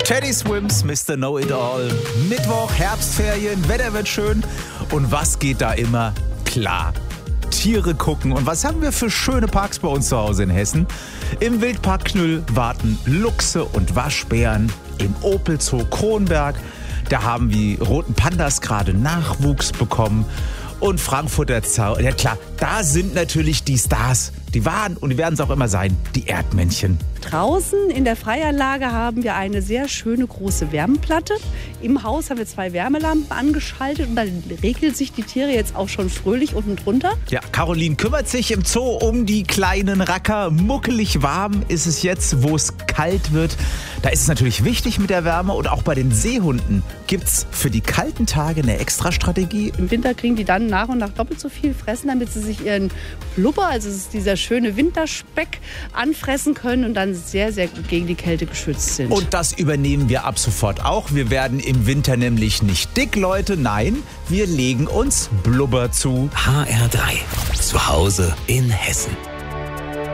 Teddy Swims, Mr. Know-It-All. Mittwoch, Herbstferien, Wetter wird schön. Und was geht da immer? Klar, Tiere gucken. Und was haben wir für schöne Parks bei uns zu Hause in Hessen? Im Wildpark Knüll warten Luchse und Waschbären. Im Opel Zoo Kronberg, da haben die roten Pandas gerade Nachwuchs bekommen. Und Frankfurter Zoo, ja klar, da sind natürlich die Stars. Die waren und die werden es auch immer sein, die Erdmännchen. Draußen in der Freianlage haben wir eine sehr schöne große Wärmeplatte. Im Haus haben wir 2 Wärmelampen angeschaltet und dann regeln sich die Tiere jetzt auch schon fröhlich unten drunter. Ja, Caroline kümmert sich im Zoo um die kleinen Racker. Muckelig warm ist es jetzt, wo es kalt wird. Da ist es natürlich wichtig mit der Wärme und auch bei den Seehunden gibt es für die kalten Tage eine Extra-Strategie. Im Winter kriegen die dann nach und nach doppelt so viel fressen, damit sie sich ihren Blubber, also es ist dieser schöne Winterspeck, anfressen können und dann sehr, sehr gut gegen die Kälte geschützt sind. Und das übernehmen wir ab sofort auch. Wir werden im Winter nämlich nicht dick, Leute. Nein, wir legen uns Blubber zu. HR3. Zu Hause in Hessen.